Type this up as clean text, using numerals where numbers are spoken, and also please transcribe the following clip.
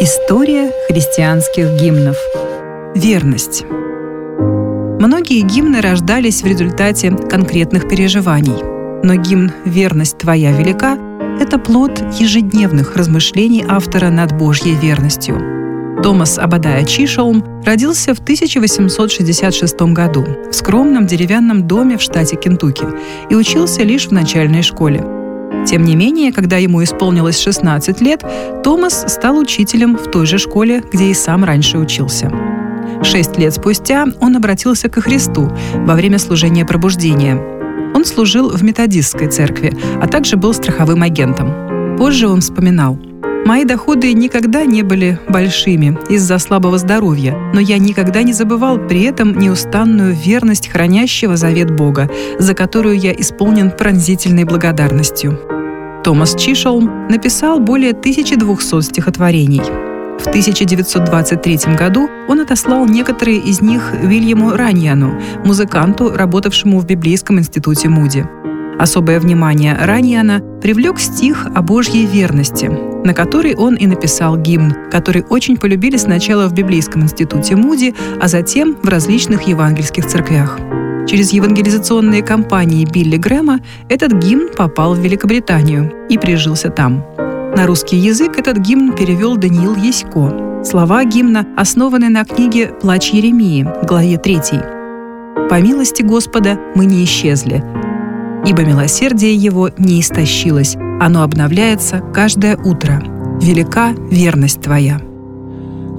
История христианских гимнов. Верность. Многие гимны рождались в результате конкретных переживаний. Но гимн «Верность твоя велика» — это плод ежедневных размышлений автора над Божьей верностью. Томас Обадая Чишолм родился в 1866 году в скромном деревянном доме в штате Кентукки и учился лишь в начальной школе. Тем не менее, когда ему исполнилось 16 лет, Томас стал учителем в той же школе, где и сам раньше учился. 6 лет спустя он обратился ко Христу во время служения пробуждения. Он служил в методистской церкви, а также был страховым агентом. Позже он вспоминал: «Мои доходы никогда не были большими из-за слабого здоровья, но я никогда не забывал при этом неустанную верность хранящего завет Бога, за которую я исполнен пронзительной благодарностью». Томас Чишолм написал более 1200 стихотворений. В 1923 году он отослал некоторые из них Уильяму Раньяну, музыканту, работавшему в Библейском институте Муди. Особое внимание Раньяна привлек стих о Божьей верности, на который он и написал гимн, который очень полюбили сначала в Библейском институте Муди, а затем в различных евангельских церквях. Через евангелизационные кампании Билли Грэма этот гимн попал в Великобританию и прижился там. На русский язык этот гимн перевел Даниил Ясько. Слова гимна основаны на книге «Плач Иеремии», главе 3. «По милости Господа мы не исчезли, ибо милосердие Его не истощилось, оно обновляется каждое утро. Велика верность Твоя».